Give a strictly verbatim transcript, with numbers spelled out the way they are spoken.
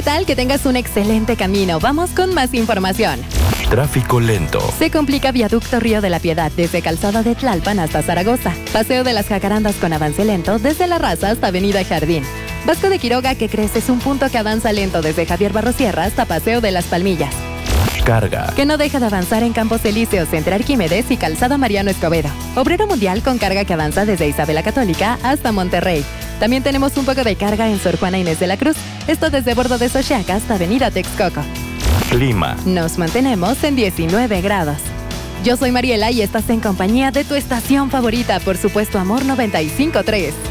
¿qué tal? Que tengas un excelente camino. Vamos con más información. Tráfico lento. Se complica viaducto Río de la Piedad desde Calzada de Tlalpan hasta Zaragoza. Paseo de las Jacarandas con avance lento desde La Raza hasta Avenida Jardín. Vasco de Quiroga, ¿qué crees? Es un punto que avanza lento desde Javier Barrosierra hasta Paseo de las Palmillas. Carga. Que no deja de avanzar en Campos Elíseos entre Arquímedes y Calzada Mariano Escobedo. Obrero Mundial con carga que avanza desde Isabel la Católica hasta Monterrey. También tenemos un poco de carga en Sor Juana Inés de la Cruz. Esto desde Bordo de Xochiaca hasta Avenida Texcoco. Clima. Nos mantenemos en diecinueve grados. Yo soy Mariela y estás en compañía de tu estación favorita, por supuesto Amor noventa y cinco punto tres.